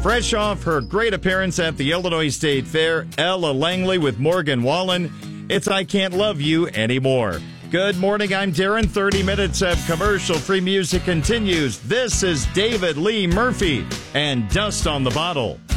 Fresh off her great appearance at the Illinois State Fair, Ella Langley with Morgan Wallen. It's I Can't Love You Anymore. Good morning, I'm Darren. 30 minutes of commercial-free music continues. This is David Lee Murphy and Dust on the Bottle.